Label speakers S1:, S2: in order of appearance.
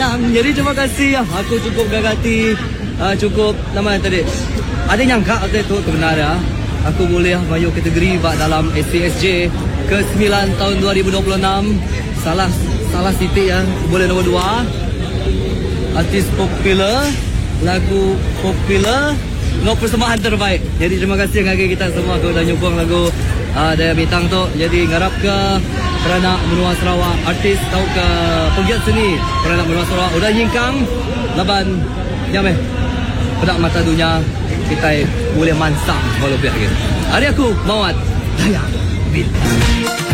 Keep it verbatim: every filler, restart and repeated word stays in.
S1: menang. Jadi terima kasih. Aku cukup gagati, uh, cukup nama tadi. Ada nyangka atau itu kebenaran. Aku boleh masuk kategori bak dalam S C S J ke sembilan tahun dua ribu dua puluh enam. Salah salah titik ya. Boleh nombor dua. Artis popular, lagu popular, no persembahan terbaik. Jadi terima kasih kepada kita semua aku dah nyumbang lagu uh, Daya Bintang tu. Jadi ngarap ke kerana menua Sarawak artis tau ke penggiat seni kerana menua Sarawak udah nyingkang laban jameh pedak mata dunia kita boleh mansang walau biar gitu. Hari aku Mawat Daya Bintang.